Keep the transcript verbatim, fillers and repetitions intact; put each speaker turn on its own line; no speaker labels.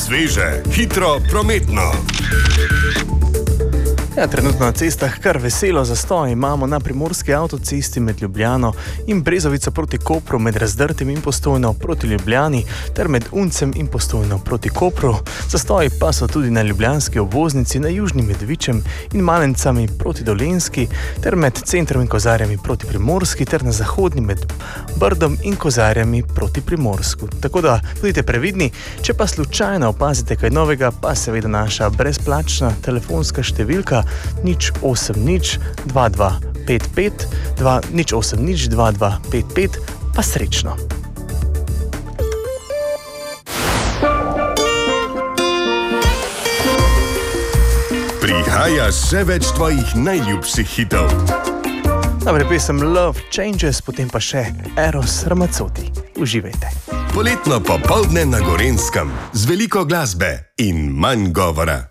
Sveže, hitro, prometno.
Ja, trenutno na cestah kar veselo zastoj imamo na primorski avtocesti med Ljubljano in Brezovico proti Kopru, med Razdrtim in Postojno proti Ljubljani ter med Uncem in Postojno proti Kopru. Zastoji pa so tudi na ljubljanski obvoznici, na Južnim Medvičem in Malencami proti Dolenjski ter med Centrom in Kozarjami proti Primorski ter na zahodni med Brdom in Kozarjami proti Primorsku. Tako da budite previdni, če pa slučajno opazite kaj novega, pa seveda naša brezplačna telefonska številka nič osem nič dva dva pet pet dva nič osem nič dva dva pet pet, pa srečno.
Prihaja še več tvojih najljubših hitov.
Najprej pesem Love Changes, potem pa še Eros Ramazzotti. Uživajte.
Poletno popoldne na Gorenjskem z veliko glasbe in manj govora.